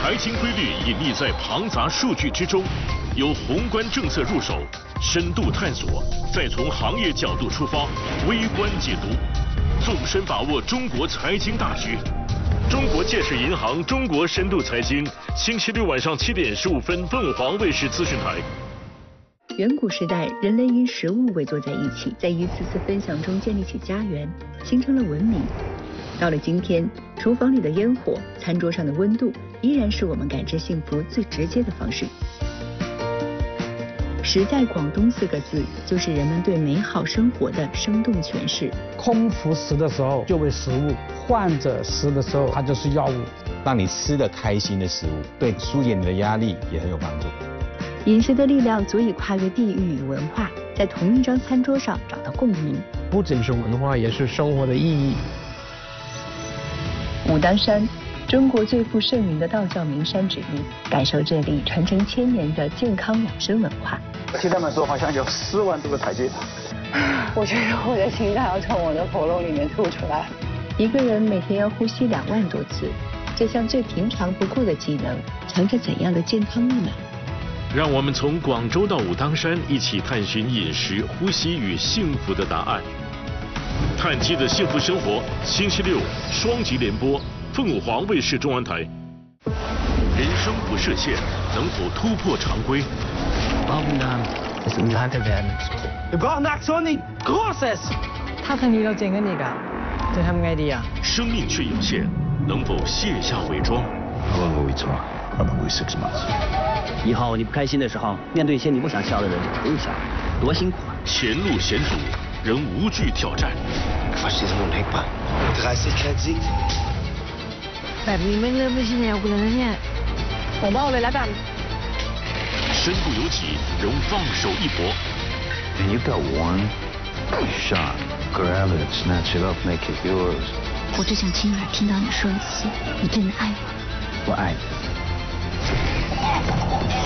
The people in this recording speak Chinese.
财经规律隐匿在庞杂数据之中，由宏观政策入手，深度探索，再从行业角度出发，微观解读，纵深把握中国财经大局。中国建设银行中国深度财经，星期六晚上7点15分，凤凰卫视资讯台。 远古时代，人类因食物围坐在一起，在一次次分享中建立起家园，形成了文明。到了今天，厨房里的烟火，餐桌上的温度，依然是我们感知幸福最直接的方式。食在广东4个字，就是人们对美好生活的生动诠释。 空腹食的时候就为食物，患者食的时候它就是药物。 让你吃得开心的食物，对疏解你的压力也很有帮助。 饮食的力量足以跨越地域与文化，在同一张餐桌上找到共鸣。 不仅是文化，也是生活的意义。 武当山，中国最负盛名的道教名山之一，感受这里传承1000年的健康养生文化。 听他们说，好像有4万多个台阶。 我觉得我的心脏要从我的喉咙里面吐出来。 一个人每天要呼吸2万多次，这项最平常不过的技能，藏着怎样的健康密码？ 让我们从广州到武当山，一起探寻饮食、呼吸与幸福的答案。碳基的幸福生活，星期六双极联播，凤凰卫视中文台。人生不设限，能否突破常规他同意咗整緊你㗎，你ทำไงดี啊？ 生命却有限，能否卸下伪装？ 以后你不开心的时候，面对一些你不想笑的人，不用笑，多辛苦啊！ 前路险阻，仍无惧挑战。 แบบนี้ไม่เริ่มไม่ใช่แนวกูแล้วนะเนี่ยผมเอาเลยแล้วกัน身不由己，仍放手一搏。 And you've got one shot. Grab it, snatch it up, make it yours. 我只想亲耳听到你说一次，你真的爱我。 我爱你。